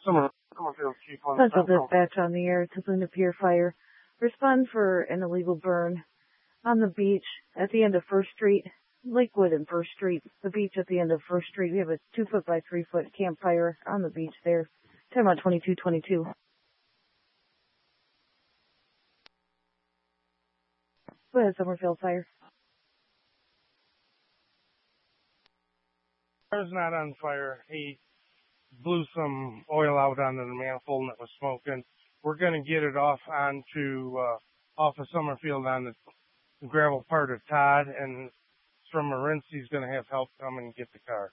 Summerfield Chief on Central Dispatch on the air to Linda Pier Fire. Respond for an illegal burn on the beach at the end of First Street, Lakewood and First Street. The beach at the end of First Street. We have a 2-foot by 3-foot campfire on the beach there. Time on 2222. Go ahead, Summerfield Fire. Car's not on fire. He blew some oil out onto the manifold and it was smoking. We're going to get it off of Summerfield on the gravel part of Todd, and from Morency's going to have help come and get the car.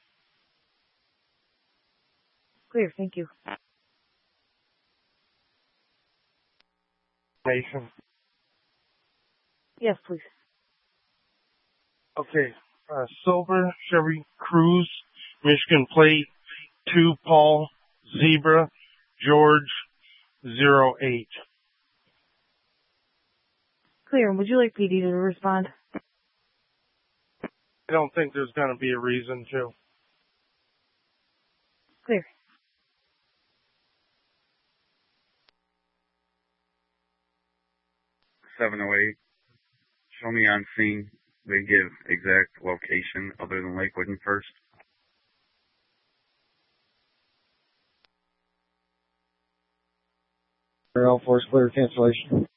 Clear, thank you. Information. Yes, please. Okay. Silver Chevy Cruze, Michigan plate 2 Paul Zebra George 08. Clear. Would you like PD to respond? I don't think there's going to be a reason to. Clear. .708. Show me on scene. They give exact location other than Lakewood and First. All force clear cancellation.